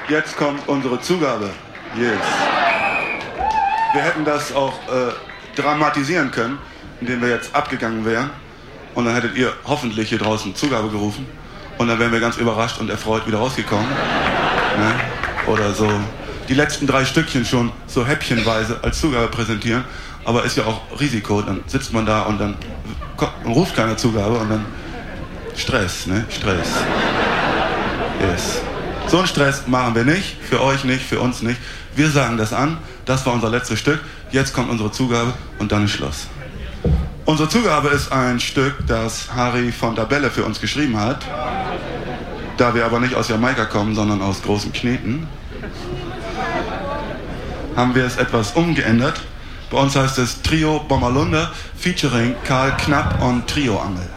Jetzt kommt unsere Zugabe. Yes. Wir hätten das auch dramatisieren können, indem wir jetzt abgegangen wären. Und dann hättet ihr hoffentlich hier draußen Zugabe gerufen. Und dann wären wir ganz überrascht und erfreut wieder rausgekommen. Ne? Oder so die letzten 3 Stückchen schon so häppchenweise als Zugabe präsentieren. Aber ist ja auch Risiko. Dann sitzt man da und dann ruft keiner Zugabe und dann Stress, ne? Stress. Yes. So einen Stress machen wir nicht, für euch nicht, für uns nicht. Wir sagen das an, das war unser letztes Stück, jetzt kommt unsere Zugabe und dann ist Schluss. Unsere Zugabe ist ein Stück, das Harry von der Belle für uns geschrieben hat. Da wir aber nicht aus Jamaika kommen, sondern aus Großen Kneten, haben wir es etwas umgeändert. Bei uns heißt es Trio Bommerlunder featuring Karl Knapp und Trio Angel.